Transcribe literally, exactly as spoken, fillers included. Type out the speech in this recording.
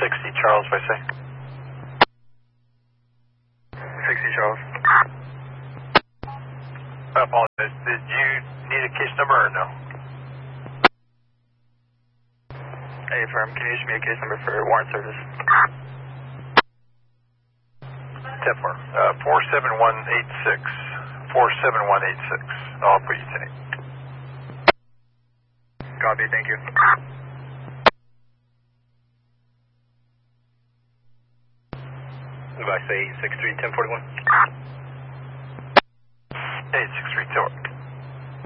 sixty Charles, by say. sixty Charles. I apologize. Did you need a case number or no? Hey, firm, can you issue me a case number for warrant service? ten four. Uh, four seven one eight six. four seven one eight six. I'll put you today. Copy, thank you. By say eight six three ten forty one. eight six